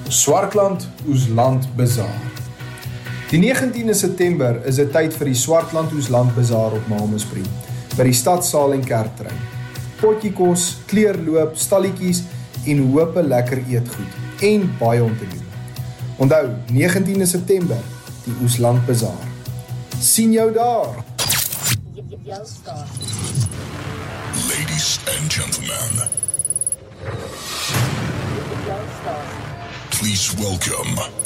Swartland Oesland Bazaar. Die 19de September is dit tyd vir die Swartland Oesland Bazaar op Malmesbury, by die stadsaal en kerktrein. Potjiekos, kleurloop, stalletjies en hoop lekker eetgoed en baie om te doen. Onthou, 19de September, die Oesland Bazaar. Sien jou daar! Ladies and gentlemen, please welcome